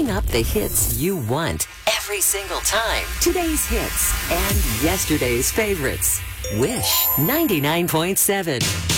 playing up the hits you want every single time. Today's hits and yesterday's favorites. Wish 99.7.